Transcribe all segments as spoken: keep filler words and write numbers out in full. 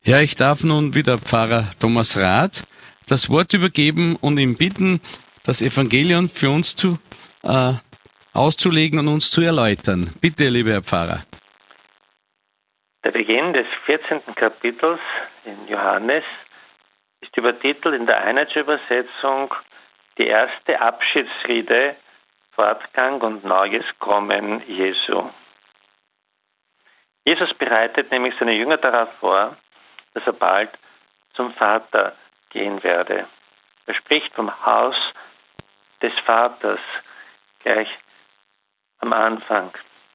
Ja, ich darf nun wieder Pfarrer Thomas Rath das Wort übergeben und ihn bitten, das Evangelium für uns zu äh, auszulegen und uns zu erläutern. Bitte, lieber Herr Pfarrer. Der Beginn des vierzehnten Kapitels in Johannes ist übertitelt in der Einheitsübersetzung die erste Abschiedsrede, Fortgang und neues Kommen Jesu. Jesus bereitet nämlich seine Jünger darauf vor, dass er bald zum Vater gehen werde. Er spricht vom Haus des Vaters gleich am Anfang.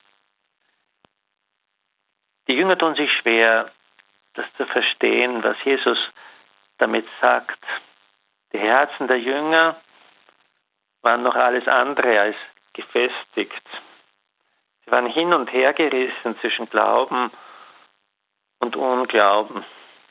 Die Jünger tun sich schwer, das zu verstehen, was Jesus damit sagt. Die Herzen der Jünger waren noch alles andere als gefestigt. Sie waren hin und her gerissen zwischen Glauben und Unglauben.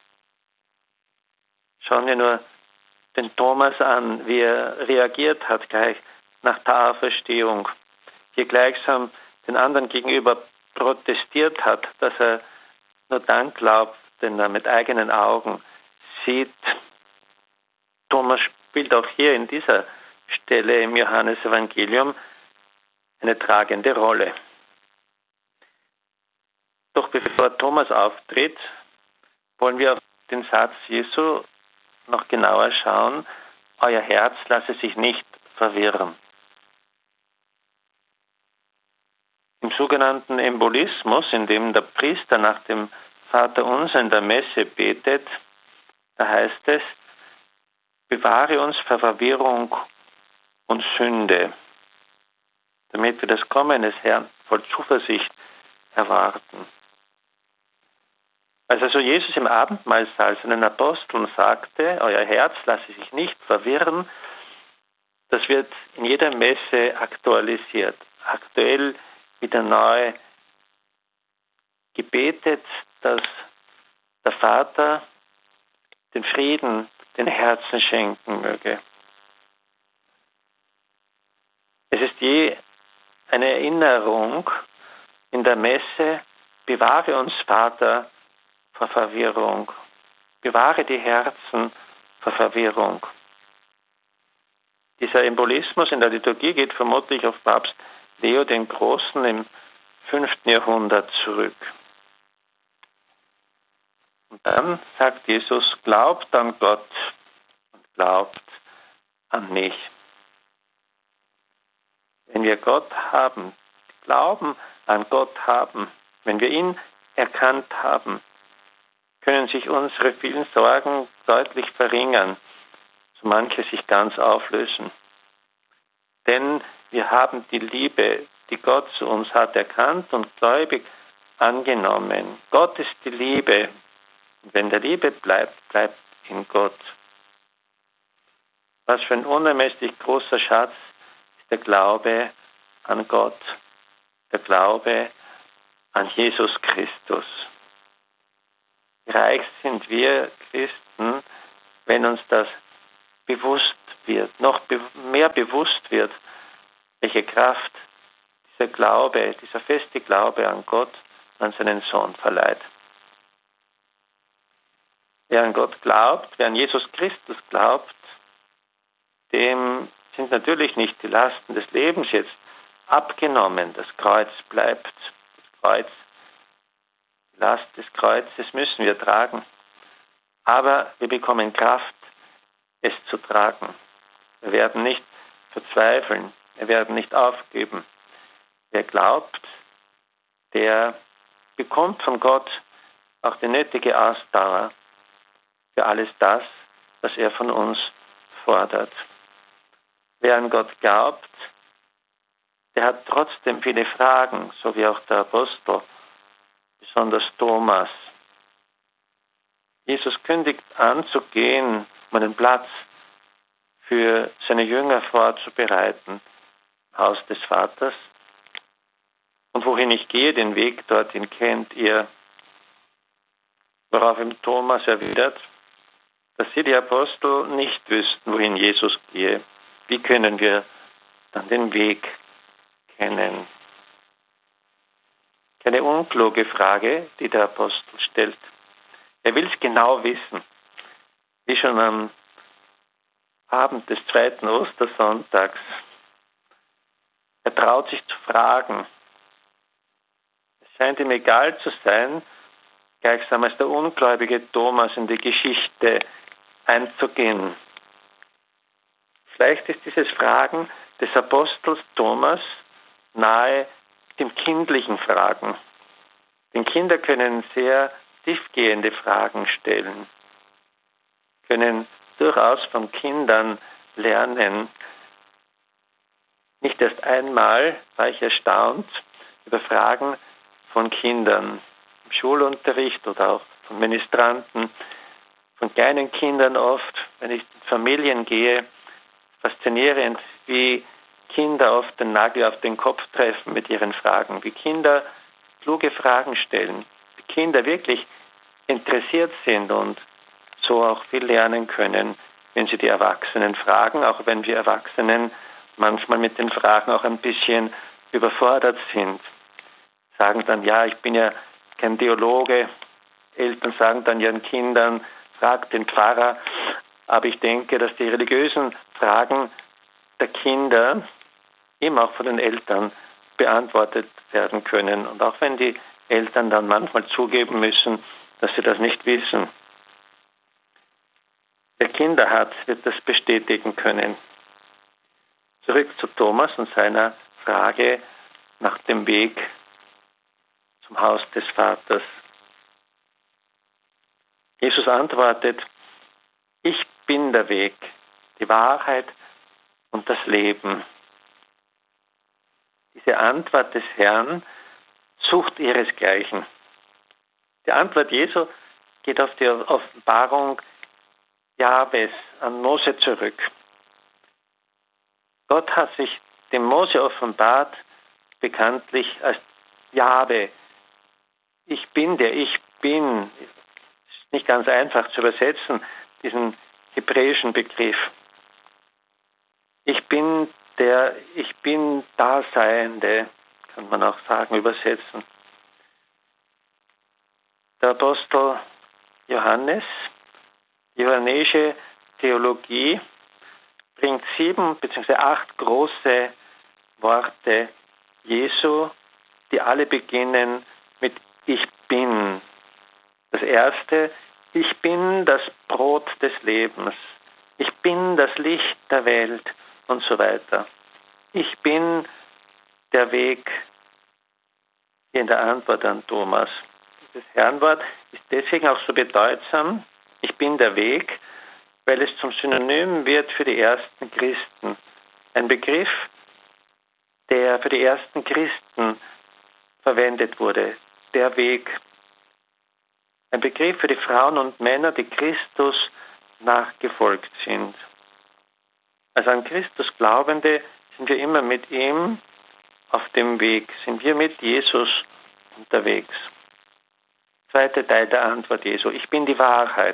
Schauen wir nur den Thomas an, wie er reagiert hat gleich nach der Auferstehung. Hier gleichsam den anderen gegenüber protestiert hat, dass er nur dann glaubt, wenn er mit eigenen Augen sieht. Thomas spielt auch hier in dieser Stelle im Johannesevangelium eine tragende Rolle. Doch bevor Thomas auftritt, wollen wir auf den Satz Jesu noch genauer schauen. Euer Herz lasse sich nicht verwirren. Im sogenannten Embolismus, in dem der Priester nach dem Vaterunser in der Messe betet, da heißt es, bewahre uns vor Verwirrung und Sünde, damit wir das Kommen des Herrn voll Zuversicht erwarten. Als also Jesus im Abendmahlsaal seinen Aposteln sagte, euer Herz lasse sich nicht verwirren, das wird in jeder Messe aktualisiert, aktuell wieder neu gebetet, dass der Vater den Frieden den Herzen schenken möge. Es ist je eine Erinnerung in der Messe, bewahre uns, Vater, vor Verwirrung. Bewahre die Herzen vor Verwirrung. Dieser Embolismus in der Liturgie geht vermutlich auf Papst Leo den Großen im fünften Jahrhundert zurück. Und dann sagt Jesus, glaubt an Gott und glaubt an mich. Wenn wir Gott haben, Glauben an Gott haben, wenn wir ihn erkannt haben, können sich unsere vielen Sorgen deutlich verringern, so manche sich ganz auflösen. Denn wir haben die Liebe, die Gott zu uns hat, erkannt und gläubig angenommen. Gott ist die Liebe. Und wenn der Liebe bleibt, bleibt in Gott. Was für ein unermesslich großer Schatz ist der Glaube an Gott, der Glaube an Jesus Christus. Reich sind wir Christen, wenn uns das bewusst wird, noch be- mehr bewusst wird, welche Kraft dieser Glaube, dieser feste Glaube an Gott, an seinen Sohn verleiht. Wer an Gott glaubt, wer an Jesus Christus glaubt, dem sind natürlich nicht die Lasten des Lebens jetzt abgenommen. Das Kreuz bleibt. Das Kreuz, die Last des Kreuzes müssen wir tragen. Aber wir bekommen Kraft, es zu tragen. Wir werden nicht verzweifeln. Wir werden nicht aufgeben. Wer glaubt, der bekommt von Gott auch die nötige Ausdauer für alles das, was er von uns fordert. Wer an Gott glaubt, der hat trotzdem viele Fragen, so wie auch der Apostel, besonders Thomas. Jesus kündigt an zu gehen, um einen Platz für seine Jünger vorzubereiten, im Haus des Vaters. Und wohin ich gehe, den Weg dorthin kennt ihr. Worauf ihm Thomas erwidert, dass sie, die Apostel, nicht wüssten, wohin Jesus gehe. Wie können wir dann den Weg kennen? Keine unkluge Frage, die der Apostel stellt. Er will es genau wissen. Wie schon am Abend des zweiten Ostersonntags. Er traut sich zu fragen. Es scheint ihm egal zu sein, gleichsam als der ungläubige Thomas in die Geschichte einzugehen. Vielleicht ist dieses Fragen des Apostels Thomas nahe dem kindlichen Fragen. Denn Kinder können sehr tiefgehende Fragen stellen, können durchaus von Kindern lernen. Nicht erst einmal war ich erstaunt über Fragen von Kindern im Schulunterricht oder auch von Ministranten, von kleinen Kindern oft, wenn ich in Familien gehe, faszinierend, wie Kinder oft den Nagel auf den Kopf treffen mit ihren Fragen, wie Kinder kluge Fragen stellen, wie Kinder wirklich interessiert sind und so auch viel lernen können, wenn sie die Erwachsenen fragen, auch wenn wir Erwachsenen manchmal mit den Fragen auch ein bisschen überfordert sind. Sagen dann, ja, ich bin ja kein Theologe. Eltern sagen dann ihren Kindern, fragt den Pfarrer. Aber ich denke, dass die religiösen Fragen der Kinder eben auch von den Eltern beantwortet werden können. Und auch wenn die Eltern dann manchmal zugeben müssen, dass sie das nicht wissen. Wer Kinder hat, wird das bestätigen können. Zurück zu Thomas und seiner Frage nach dem Weg zum Haus des Vaters. Jesus antwortet, ich bin der Weg, die Wahrheit und das Leben. Diese Antwort des Herrn sucht ihresgleichen. Die Antwort Jesu geht auf die Offenbarung Jahwes an Mose zurück. Gott hat sich dem Mose offenbart, bekanntlich als Jahwe. Ich bin der Ich Bin. Ist nicht ganz einfach zu übersetzen, diesen hebräischen Begriff. Ich bin der Ich Bin Daseiende, kann man auch sagen, übersetzen. Der Apostel Johannes, die johannäische Theologie, bringt sieben bzw. acht große Worte Jesu, die alle beginnen mit Ich bin. Das erste, ich bin das Brot des Lebens. Ich bin das Licht der Welt und so weiter. Ich bin der Weg, hier in der Antwort an Thomas. Das Herrnwort ist deswegen auch so bedeutsam. Ich bin der Weg, weil es zum Synonym wird für die ersten Christen. Ein Begriff, der für die ersten Christen verwendet wurde. Der Weg. Ein Begriff für die Frauen und Männer, die Christus nachgefolgt sind. Als an Christus Glaubende sind wir immer mit ihm auf dem Weg. Sind wir mit Jesus unterwegs. Zweiter Teil der Antwort Jesu. Ich bin die Wahrheit.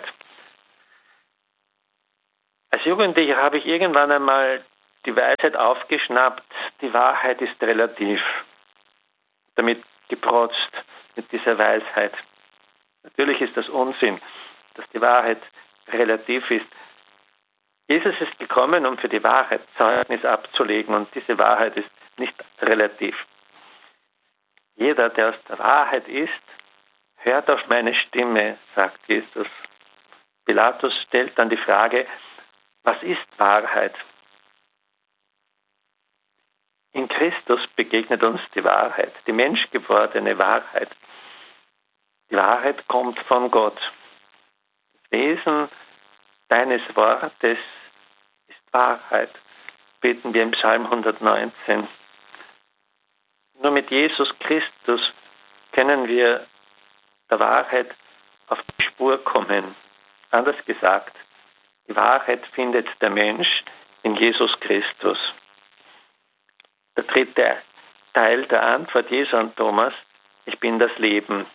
Als Jugendlicher habe ich irgendwann einmal die Weisheit aufgeschnappt, die Wahrheit ist relativ. Damit geprotzt, mit dieser Weisheit. Natürlich ist das Unsinn, dass die Wahrheit relativ ist. Jesus ist gekommen, um für die Wahrheit Zeugnis abzulegen und diese Wahrheit ist nicht relativ. Jeder, der aus der Wahrheit ist, hört auf meine Stimme, sagt Jesus. Pilatus stellt dann die Frage, was ist Wahrheit? In Christus begegnet uns die Wahrheit, die menschgewordene Wahrheit. Die Wahrheit kommt von Gott. Das Wesen deines Wortes ist Wahrheit, beten wir im Psalm hundertneunzehn. Nur mit Jesus Christus können wir der Wahrheit auf die Spur kommen. Anders gesagt, die Wahrheit findet der Mensch in Jesus Christus. Der dritte Teil der Antwort Jesu an Thomas, ich bin das Leben.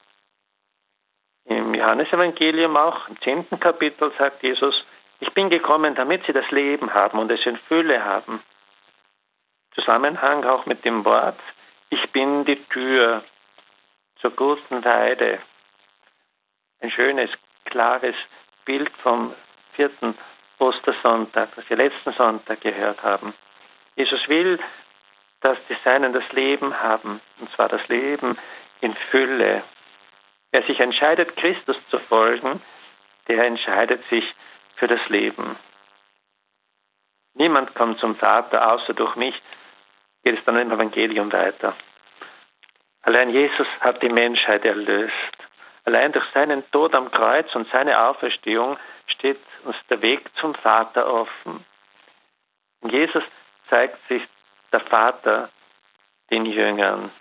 Im Johannesevangelium auch, im zehnten Kapitel, sagt Jesus, ich bin gekommen, damit sie das Leben haben und es in Fülle haben. Zusammenhang auch mit dem Wort, ich bin die Tür zur guten Weide. ein schönes, klares Bild vom vierten Ostersonntag, das wir letzten Sonntag gehört haben. Jesus will, dass die Seinen das Leben haben, und zwar das Leben in Fülle. Wer sich entscheidet, Christus zu folgen, der entscheidet sich für das Leben. Niemand kommt zum Vater, außer durch mich, geht es dann im Evangelium weiter. Allein Jesus hat die Menschheit erlöst. Allein durch seinen Tod am Kreuz und seine Auferstehung steht uns der Weg zum Vater offen. In Jesus zeigt sich der Vater den Jüngern.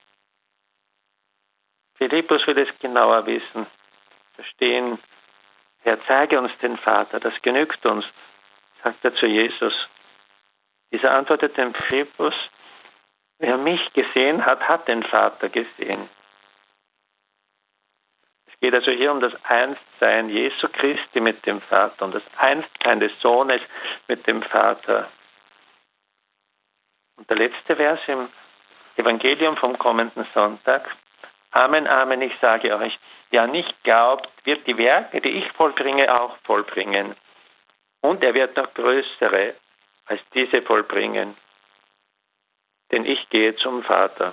Philippus will es genauer wissen. Da stehen, Herr, zeige uns den Vater, das genügt uns, sagt er zu Jesus. Dieser antwortet dem Philippus, wer mich gesehen hat, hat den Vater gesehen. Es geht also hier um das Einstsein Jesu Christi mit dem Vater, um das Einstsein des Sohnes mit dem Vater. Und der letzte Vers im Evangelium vom kommenden Sonntag, Amen, Amen, ich sage euch, wer nicht glaubt, wird die Werke, die ich vollbringe, auch vollbringen. Und er wird noch größere als diese vollbringen. Denn ich gehe zum Vater.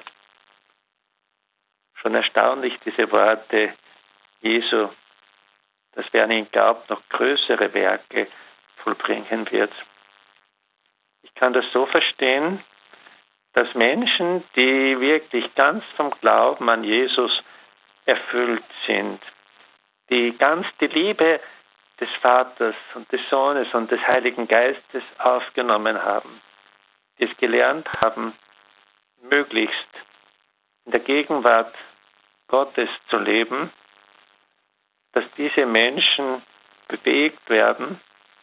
Schon erstaunlich, diese Worte Jesu, dass wer an ihn glaubt, noch größere Werke vollbringen wird. Ich kann das so verstehen, dass Menschen, die wirklich ganz vom Glauben an Jesus erfüllt sind, die ganz die Liebe des Vaters und des Sohnes und des Heiligen Geistes aufgenommen haben, die es gelernt haben, möglichst in der Gegenwart Gottes zu leben, dass diese Menschen bewegt werden,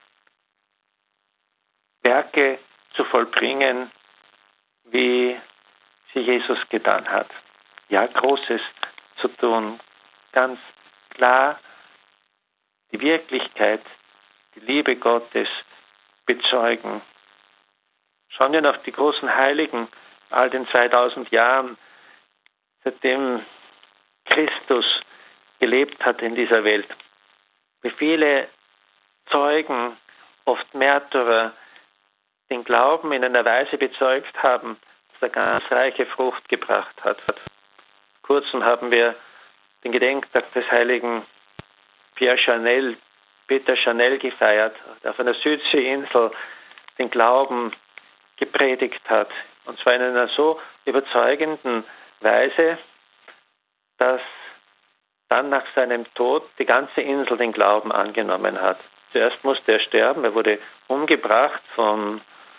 Werke zu vollbringen, wie sie Jesus getan hat. Ja, Großes zu tun, ganz klar die Wirklichkeit, die Liebe Gottes bezeugen. Schauen wir noch die großen Heiligen, all den zweitausend Jahren, seitdem Christus gelebt hat in dieser Welt. Wie viele Zeugen, oft Märtyrer, den Glauben in einer Weise bezeugt haben, dass er ganz reiche Frucht gebracht hat. Vor kurzem haben wir den Gedenktag des heiligen Pierre Chanel, Peter Chanel gefeiert, der auf einer Südseeinsel den Glauben gepredigt hat. Und zwar in einer so überzeugenden Weise, dass dann nach seinem Tod die ganze Insel den Glauben angenommen hat. Zuerst musste er sterben, er wurde umgebracht vom,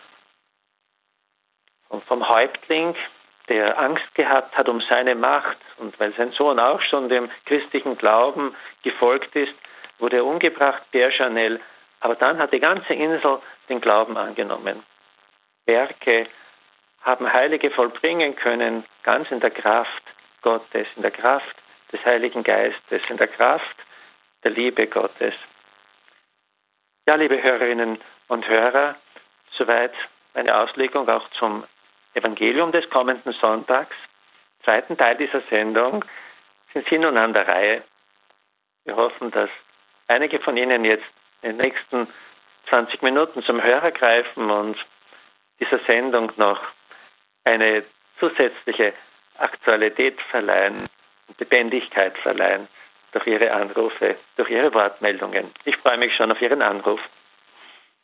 vom Häuptling, der Angst gehabt hat um seine Macht. Und weil sein Sohn auch schon dem christlichen Glauben gefolgt ist, wurde er umgebracht, Pierre Chanel. Aber dann hat die ganze Insel den Glauben angenommen. Werke haben Heilige vollbringen können, ganz in der Kraft Gottes, in der Kraft des Heiligen Geistes, in der Kraft der Liebe Gottes. Ja, liebe Hörerinnen und Hörer, soweit meine Auslegung auch zum Evangelium des kommenden Sonntags. Im zweiten Teil dieser Sendung sind Sie nun an der Reihe. Wir hoffen, dass einige von Ihnen jetzt in den nächsten zwanzig Minuten zum Hörer greifen und dieser Sendung noch eine zusätzliche Aktualität verleihen und Lebendigkeit verleihen durch Ihre Anrufe, durch Ihre Wortmeldungen. Ich freue mich schon auf Ihren Anruf.